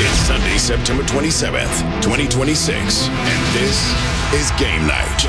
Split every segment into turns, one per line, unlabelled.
It's Sunday, September 27th, 2026, and this is Game Night.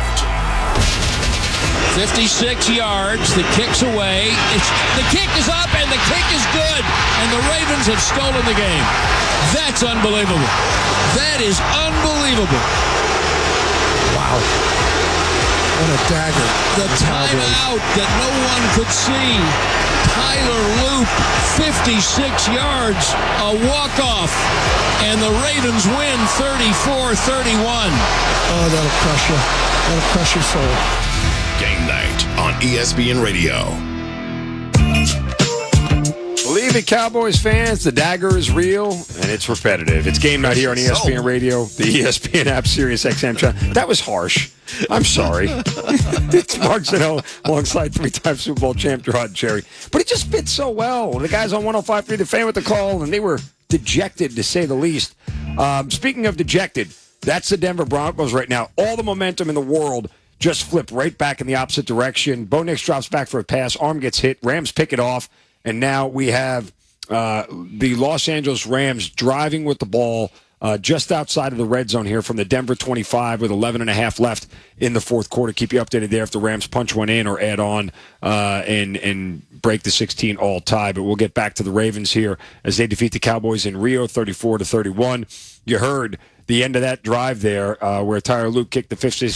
56 yards, the kick's away. The kick is up, and the kick is good. And the Ravens have stolen the game. That's unbelievable. That is unbelievable.
Wow. What a dagger.
The timeout that no one could see. Tyler Loop, 56 yards, a walk-off. And the Ravens win 34-31.
Oh, that'll crush you. That'll crush your soul.
Game Night on ESPN Radio.
Believe it, Cowboys fans, the dagger is real, and it's repetitive. It's Game Night here on ESPN Radio, the ESPN app, Sirius XM channel. That was harsh. I'm sorry. It's Mark Zinno alongside three-time Super Bowl champ Gerard Cherry. But it just fits so well. The guys on 105.3 The Fan with the call, and they were dejected, to say the least. Speaking of dejected, that's the Denver Broncos right now. All the momentum in the world just flipped right back in the opposite direction. Bo Nix drops back for a pass. Arm gets hit. Rams pick it off. And now we have the Los Angeles Rams driving with the ball just outside of the red zone here from the Denver 25 with 11.5 left in the fourth quarter. Keep you updated there if the Rams punch one in or add on and break the 16-all tie. But we'll get back to the Ravens here as they defeat the Cowboys in Rio 34-31. You heard the end of that drive there where Tyler Luke kicked the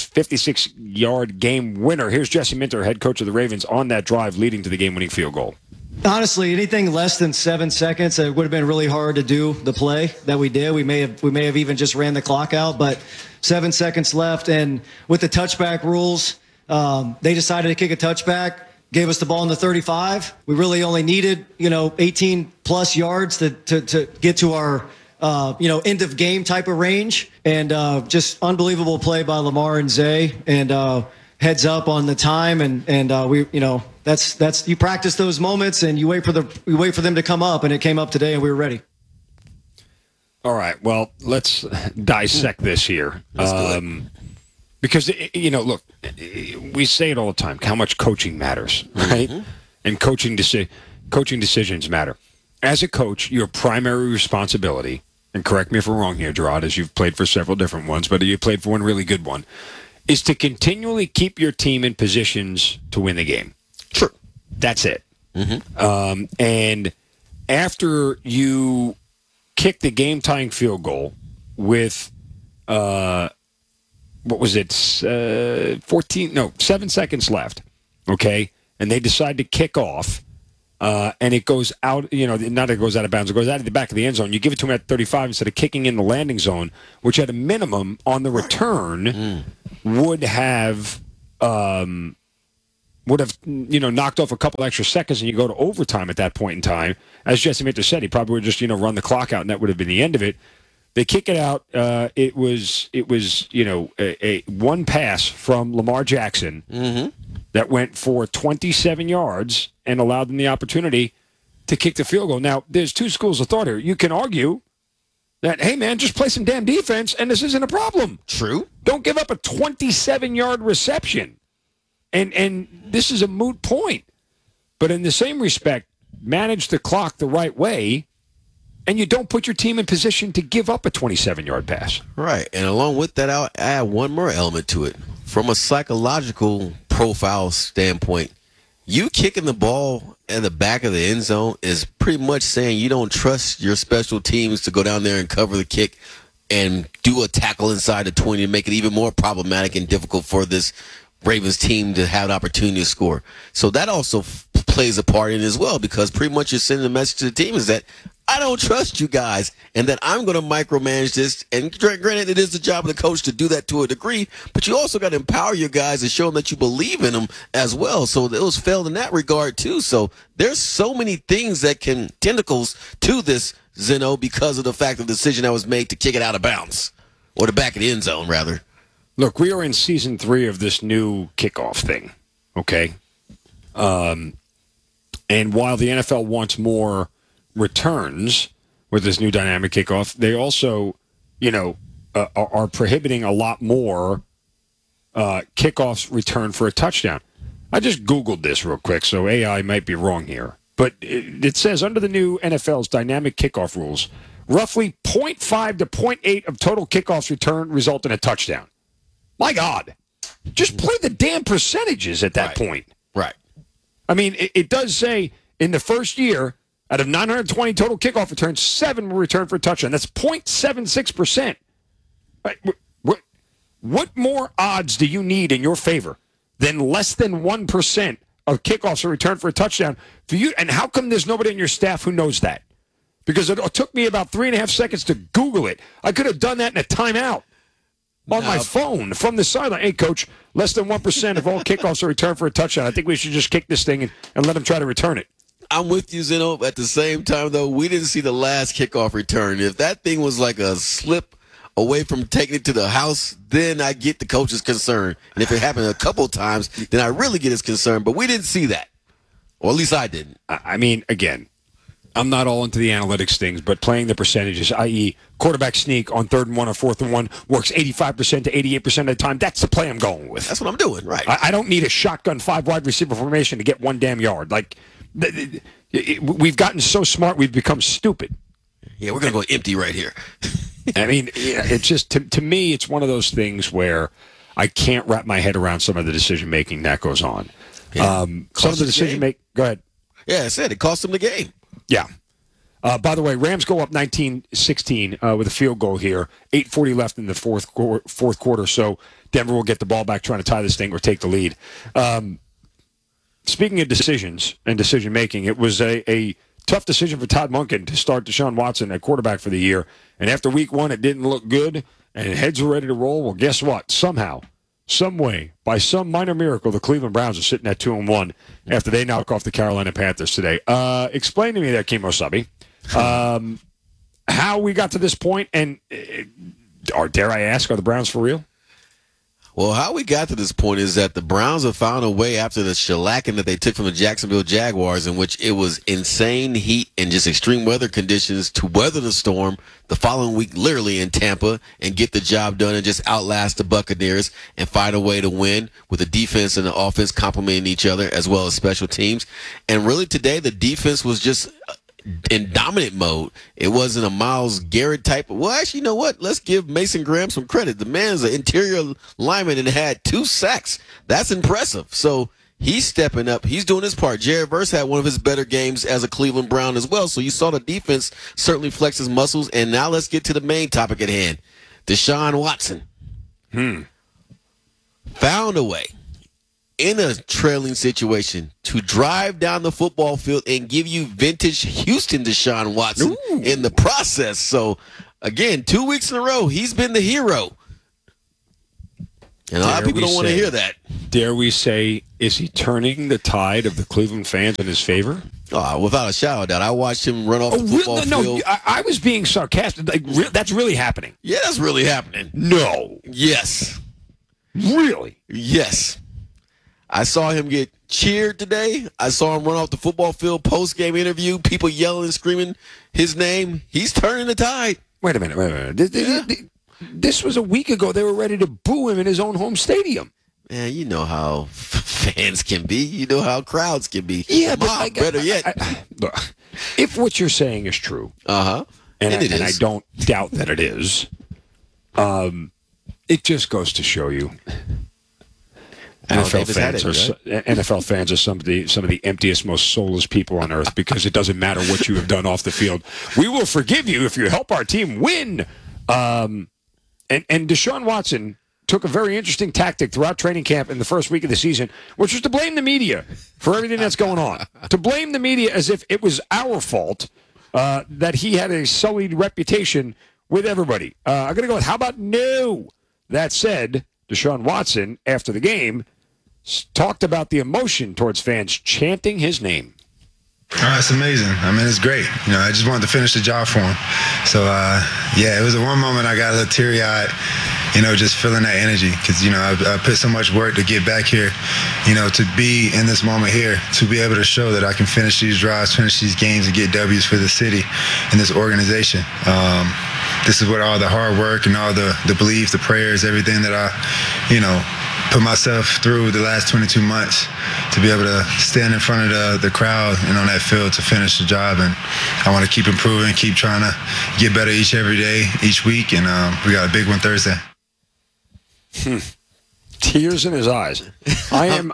56-yard game winner. Here's Jesse Minter, head coach of the Ravens, on that drive leading to the game-winning field goal.
Honestly, anything less than 7 seconds, it would have been really hard to do the play that we did. We may have even just ran the clock out, but 7 seconds left. And with the touchback rules, they decided to kick a touchback, gave us the ball in the 35. We really only needed, 18-plus yards to get to our end of game type of range, and just unbelievable play by Lamar and Zay, and heads up on the time, and we, that's you practice those moments and you wait for them to come up, and it came up today, and we were ready.
All right, well, let's dissect this here, because look, we say it all the time, how much coaching matters, right? And coaching decisions matter. As a coach, your primary responsibility, and correct me if I'm wrong here, Gerard, as you've played for several different ones, but you played for one really good one, is to continually keep your team in positions to win the game.
Sure.
That's it. And after you kick the game-tying field goal with, 7 seconds left, okay, and they decide to kick off, and it goes out, not it goes out of bounds, it goes out of the back of the end zone. You give it to him at 35 instead of kicking in the landing zone, which at a minimum on the return would have knocked off a couple extra seconds, and you go to overtime at that point in time. As Jesse Minter said, he probably would just run the clock out, and that would have been the end of it. They kick it out. It was a one pass from Lamar Jackson that went for 27 yards and allowed them the opportunity to kick the field goal. Now, there's two schools of thought here. You can argue that, hey, man, just play some damn defense, and this isn't a problem.
True.
Don't give up a 27-yard reception. And this is a moot point. But in the same respect, manage the clock the right way, and you don't put your team in position to give up a 27-yard pass.
Right. And along with that, I'll add one more element to it. From a psychological profile standpoint, you kicking the ball in the back of the end zone is pretty much saying you don't trust your special teams to go down there and cover the kick and do a tackle inside the 20 and make it even more problematic and difficult for this Ravens team to have an opportunity to score. So that also plays a part in it as well, because pretty much you're sending a message to the team is that I don't trust you guys, and that I'm going to micromanage this. And granted, it is the job of the coach to do that to a degree, but you also got to empower your guys and show them that you believe in them as well. So it was failed in that regard too. So there's so many things that can tentacles to this, Zeno, because of the fact of the decision that was made to kick it out of bounds, or the back of the end zone, rather.
Look, we are in season 3 of this new kickoff thing, okay? And while the NFL wants more returns with this new dynamic kickoff, they also, are prohibiting a lot more kickoffs return for a touchdown. I just Googled this real quick, so AI might be wrong here. But it says under the new NFL's dynamic kickoff rules, roughly 0.5 to 0.8 of total kickoffs returned result in a touchdown. My God. Just play the damn percentages at that point.
Right.
I mean, it does say in the first year, out of 920 total kickoff returns, 7 were returned for a touchdown. That's 0.76%. What more odds do you need in your favor than less than 1% of kickoffs are returned for a touchdown for you? And how come there's nobody on your staff who knows that? Because it took me about 3.5 seconds to Google it. I could have done that in a timeout on my phone from the sideline. Hey, Coach, less than 1% of all kickoffs are returned for a touchdown. I think we should just kick this thing and let them try to return it.
I'm with you, Zeno. At the same time, though, we didn't see the last kickoff return. If that thing was like a slip away from taking it to the house, then I get the coach's concern. And if it happened a couple times, then I really get his concern. But we didn't see that. Or at least I didn't.
I mean, again, I'm not all into the analytics things, but playing the percentages, i.e. quarterback sneak on 3rd and 1 or 4th and 1 works 85% to 88% of the time. That's the play I'm going with.
That's what I'm doing, right.
I don't need a shotgun 5 wide receiver formation to get 1 damn yard. Like, we've gotten so smart, we've become stupid.
Yeah, we're going to go empty right here.
I mean, it's just, to me, it's one of those things where I can't wrap my head around some of the decision-making that goes on.
Yeah.
Some of the decision-making, go ahead.
Yeah, I said it cost them the game.
Yeah. By the way, Rams go up 19-16 with a field goal here. 8:40 left in the fourth quarter, so Denver will get the ball back trying to tie this thing or take the lead. Speaking of decisions and decision-making, it was a tough decision for Todd Monken to start Deshaun Watson at quarterback for the year. And after week 1, it didn't look good, and heads were ready to roll. Well, guess what? Somehow, some way, by some minor miracle, the Cleveland Browns are sitting at 2-1 after they knock off the Carolina Panthers today. Explain to me that, Kimo Sabi, how we got to this point, and or dare I ask, are the Browns for real?
Well, how we got to this point is that the Browns have found a way after the shellacking that they took from the Jacksonville Jaguars, in which it was insane heat and just extreme weather conditions, to weather the storm the following week, literally in Tampa, and get the job done and just outlast the Buccaneers and find a way to win with the defense and the offense complementing each other as well as special teams. And really today, the defense was just in dominant mode. It wasn't a Myles Garrett type of, well, actually, you know what? Let's give Mason Graham some credit. The man's an interior lineman and had 2 sacks. That's impressive. So he's stepping up. He's doing his part. Jared Verse had one of his better games as a Cleveland Brown as well. So you saw the defense certainly flex his muscles. And now let's get to the main topic at hand. Deshaun Watson found a way in a trailing situation to drive down the football field and give you vintage Houston Deshaun Watson in the process. So, again, 2 weeks in a row, he's been the hero. And a lot of people don't want to hear that.
Dare we say, is he turning the tide of the Cleveland fans in his favor?
Oh, without a shadow of doubt. I watched him run off the football field.
No, I was being sarcastic. Like, that's really happening.
Yeah, that's really happening.
No.
Yes.
Really?
Yes. I saw him get cheered today. I saw him run off the football field post-game interview, people yelling and screaming his name. He's turning the tide.
Wait a minute. This was a week ago. They were ready to boo him in his own home stadium.
Man, you know how fans can be. You know how crowds can be.
Yeah,
but better yet.
Look, if what you're saying is true,
and
I don't doubt that it is, it just goes to show you NFL fans are some of the emptiest, most soulless people on earth, because it doesn't matter what you have done off the field. We will forgive you if you help our team win. And Deshaun Watson took a very interesting tactic throughout training camp in the first week of the season, which was to blame the media for everything that's going on. To blame the media as if it was our fault that he had a sullied reputation with everybody. I'm going to go with, how about no? That said, Deshaun Watson, after the game, talked about the emotion towards fans chanting his name.
Oh, it's amazing. I mean, it's great. You know, I just wanted to finish the job for him. So, yeah, it was the one moment I got a little teary-eyed, you know, just feeling that energy. Because, you know, I put so much work to get back here, you know, to be in this moment here, to be able to show that I can finish these drives, finish these games, and get W's for the city and this organization. This is what all the hard work and all the belief, the prayers, everything that I, you know, put myself through the last 22 months to be able to stand in front of the crowd and on that field to finish the job. And I want to keep improving, keep trying to get better every day, each week. And we got a big one Thursday.
Tears in his eyes. I am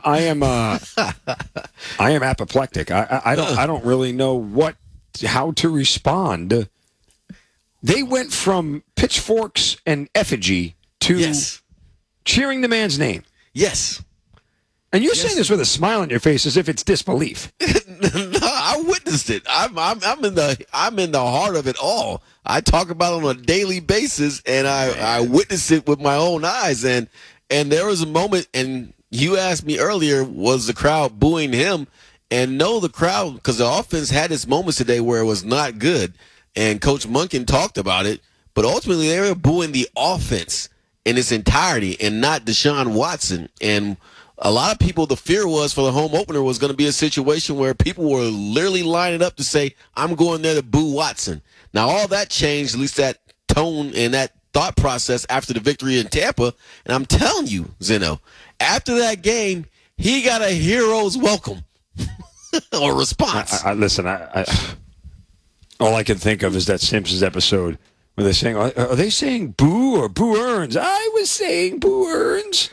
apoplectic. I don't really know how to respond. They went from pitchforks and effigy to cheering the man's name.
Yes.
And you're saying this with a smile on your face as if it's disbelief.
No, I witnessed it. I'm in the heart of it all. I talk about it on a daily basis, and I witnessed it with my own eyes. And there was a moment, and you asked me earlier, was the crowd booing him? And no, the crowd, because the offense had its moments today where it was not good, and Coach Monken talked about it, but ultimately they were booing the offense in its entirety and not Deshaun Watson. And a lot of people, the fear was for the home opener was going to be a situation where people were literally lining up to say, I'm going there to boo Watson. Now, all that changed, at least that tone and that thought process after the victory in Tampa. And I'm telling you, Zeno, after that game, he got a hero's welcome or response.
Listen, all I can think of is that Simpsons episode where they're saying, are they saying boo or boo earns? I was saying boo earns.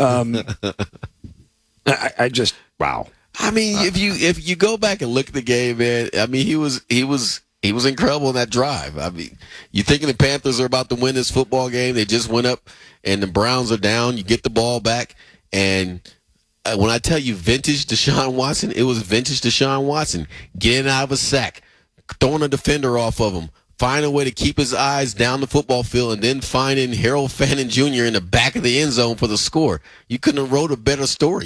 I just, wow.
I mean, if you go back and look at the game, man, I mean, he was incredible in that drive. I mean, you thinking the Panthers are about to win this football game? They just went up, and the Browns are down. You get the ball back, and when I tell you vintage Deshaun Watson, it was vintage Deshaun Watson getting out of a sack, throwing a defender off of him, finding a way to keep his eyes down the football field, and then finding Harold Fannin Jr. in the back of the end zone for the score. You couldn't have wrote a better story.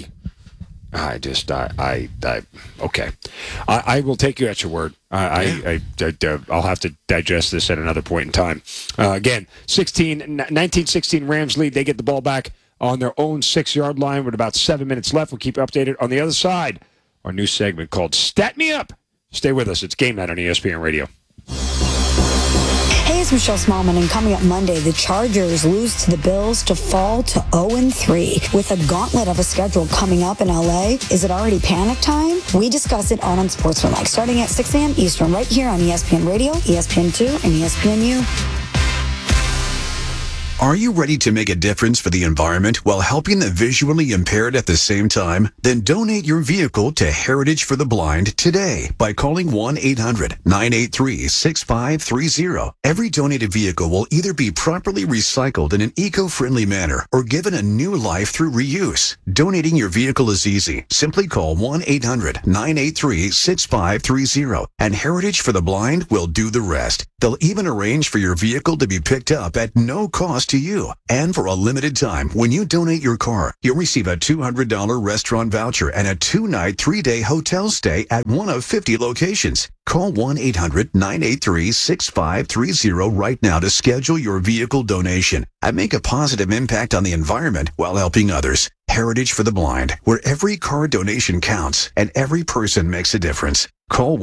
Okay. I will take you at your word. I'll have to digest this at another point in time. Again, 19-16 Rams lead. They get the ball back on their own 6-yard line with about 7 minutes left. We'll keep you updated on the other side. Our new segment called Stat Me Up. Stay with us. It's Game Night on ESPN Radio.
Hey, it's Michelle Smallman, and coming up Monday, the Chargers lose to the Bills to fall to 0-3. With a gauntlet of a schedule coming up in LA, is it already panic time? We discuss it on Unsportsmanlike, starting at 6 a.m. Eastern, right here on ESPN Radio, ESPN2, and ESPNU.
Are you ready to make a difference for the environment while helping the visually impaired at the same time? Then donate your vehicle to Heritage for the Blind today by calling 1-800-983-6530. Every donated vehicle will either be properly recycled in an eco-friendly manner or given a new life through reuse. Donating your vehicle is easy. Simply call 1-800-983-6530 and Heritage for the Blind will do the rest. They'll even arrange for your vehicle to be picked up at no cost to you. And for a limited time, when you donate your car, you'll receive a $200 restaurant voucher and a 2-night, 3-day hotel stay at one of 50 locations. Call 1-800-983-6530 right now to schedule your vehicle donation and make a positive impact on the environment while helping others. Heritage for the Blind, where every car donation counts and every person makes a difference. Call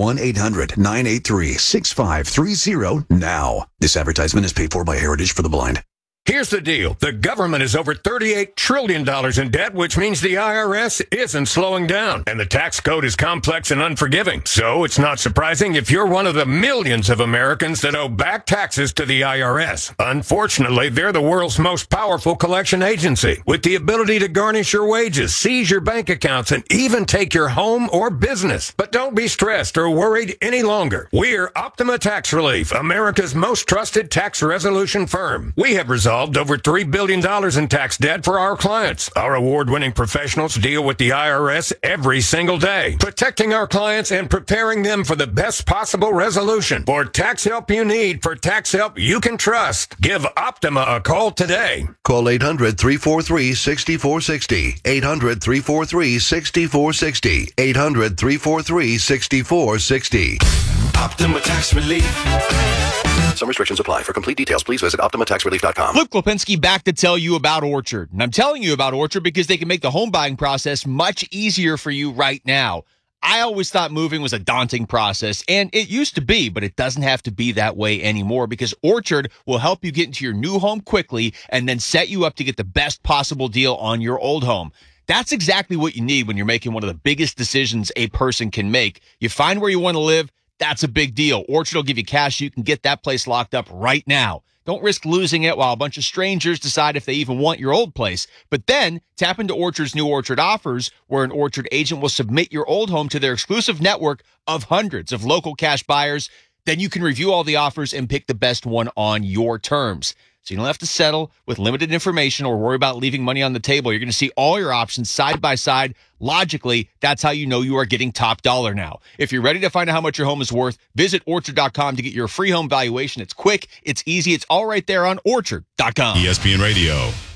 1-800-983-6530 now. This advertisement is paid for by Heritage for the Blind.
Here's the deal. The government is over $38 trillion in debt, which means the IRS isn't slowing down. And the tax code is complex and unforgiving. So it's not surprising if you're one of the millions of Americans that owe back taxes to the IRS. Unfortunately, they're the world's most powerful collection agency, with the ability to garnish your wages, seize your bank accounts, and even take your home or business. But don't be stressed or worried any longer. We're Optima Tax Relief, America's most trusted tax resolution firm. We have resolved over $3 billion in tax debt for our clients. Our award-winning professionals deal with the IRS every single day, protecting our clients and preparing them for the best possible resolution. For tax help you need, for tax help you can trust, give Optima a call today.
Call 800-343-6460. 800-343-6460. 800-343-6460.
Optima Tax Relief. Some restrictions apply. For complete details, please visit OptimaTaxRelief.com.
Luke Lipinski back to tell you about Orchard. And I'm telling you about Orchard because they can make the home buying process much easier for you right now. I always thought moving was a daunting process, and it used to be, but it doesn't have to be that way anymore because Orchard will help you get into your new home quickly and then set you up to get the best possible deal on your old home. That's exactly what you need when you're making one of the biggest decisions a person can make. You find where you want to live, that's a big deal. Orchard will give you cash. You can get that place locked up right now. Don't risk losing it while a bunch of strangers decide if they even want your old place. But then tap into Orchard's new Orchard offers, where an Orchard agent will submit your old home to their exclusive network of hundreds of local cash buyers. Then you can review all the offers and pick the best one on your terms. So you don't have to settle with limited information or worry about leaving money on the table. You're going to see all your options side by side. Logically, that's how you know you are getting top dollar now. If you're ready to find out how much your home is worth, visit Orchard.com to get your free home valuation. It's quick, it's easy, it's all right there on Orchard.com.
ESPN Radio.